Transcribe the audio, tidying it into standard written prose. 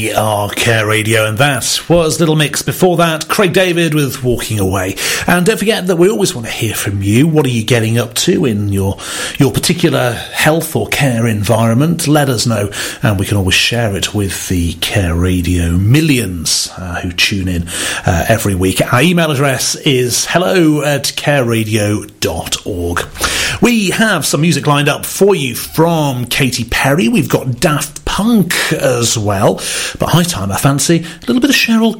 We are Care Radio, and that was Little Mix. Before that, Craig David with Walking Away. And don't forget that we always want to hear from you. What are you getting up to in your particular health or care environment? Let us know, and we can always share it with the Care Radio millions who tune in every week. Our email address is hello@careradio.org. We have some music lined up for you from Katy Perry. We've got Daft Punk as well. But high time, I fancy, a little bit of Sheryl